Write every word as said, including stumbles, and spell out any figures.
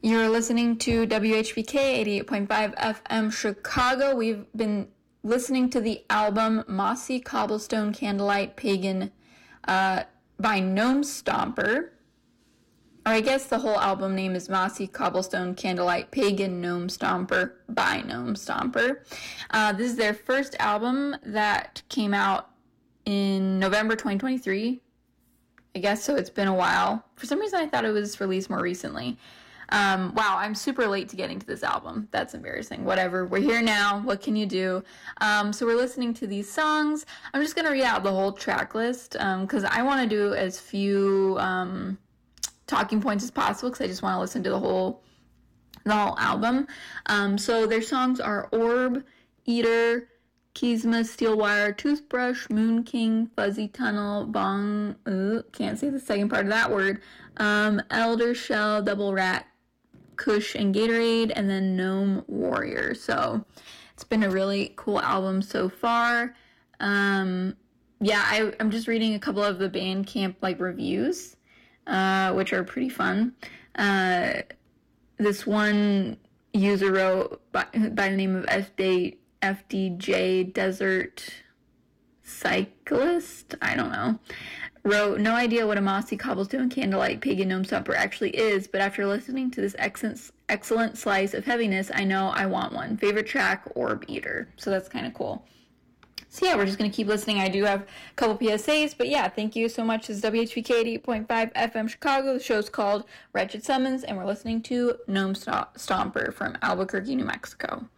You're listening to W H B K eighty-eight point five F M Chicago. We've been listening to the album Mossy Cobblestone Candlelight Pagan uh, by Gnome Stomper. Or I guess the whole album name is Mossy Cobblestone Candlelight Pagan Gnome Stomper by Gnome Stomper. Uh, this is their first album that came out in November twenty twenty-three. I guess so. It's been a while. For some reason, I thought it was released more recently. Um, wow, I'm super late to getting to this album. That's embarrassing. Whatever. We're here now. What can you do? Um, so we're listening to these songs. I'm just going to read out the whole track list because um, I want to do as few um, talking points as possible because I just want to listen to the whole the whole album. Um, so their songs are Orb, Eater, Kisma, Steel Wire, Toothbrush, Moon King, Fuzzy Tunnel, Bong, uh, can't say the second part of that word, um, Elder Shell, Double Rat, Kush, and Gatorade, and then Gnome Warrior. So it's been a really cool album so far. Um, yeah, I, I'm just reading a couple of the Bandcamp like reviews, uh, which are pretty fun. Uh, this one user wrote by, by the name of F D, F D J Desert Cyclist, I don't know, wrote, no idea what a mossy cobblestone candlelight pagan gnome stomper actually is, but after listening to this excellent, excellent slice of heaviness, I know I want one. Favorite track, Orb Eater. So that's kind of cool. So yeah, we're just going to keep listening. I do have a couple P S As, but yeah, thank you so much. This is W H B K eighty-eight point five F M Chicago. The show's called Wretched Summons, and we're listening to Gnome Stomper from Albuquerque, New Mexico.